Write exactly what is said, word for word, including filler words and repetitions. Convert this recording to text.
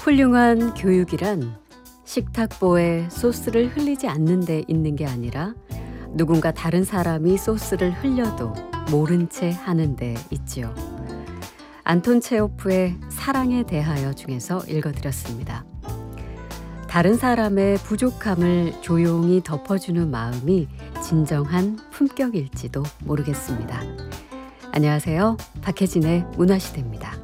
훌륭한 교육이란 식탁보에 소스를 흘리지 않는 데 있는 게 아니라 누군가 다른 사람이 소스를 흘려도 모른 채 하는 데 있지요. 안톤 체호프의 사랑에 대하여 중에서 읽어드렸습니다. 다른 사람의 부족함을 조용히 덮어주는 마음이 진정한 품격일지도 모르겠습니다. 안녕하세요. 박혜진의 문화시대입니다.